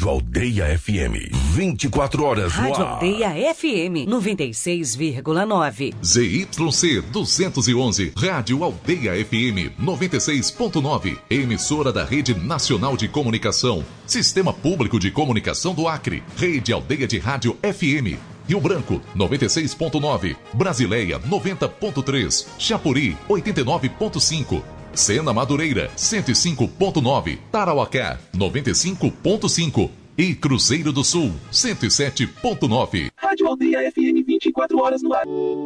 Rádio Aldeia FM, 24 horas no Rádio ar. Aldeia FM 96,9. ZYC 211, Rádio Aldeia FM 96.9, emissora da Rede Nacional de Comunicação, Sistema Público de Comunicação do Acre, Rede Aldeia de Rádio FM. Rio Branco, 96.9, Brasileia, 90.3, Chapuri, 89.5, Sena Madureira, 105.9, Tarauacá, 95.5 e Cruzeiro do Sul, 107.9. Rádio Aldeia FM 24 horas no ar.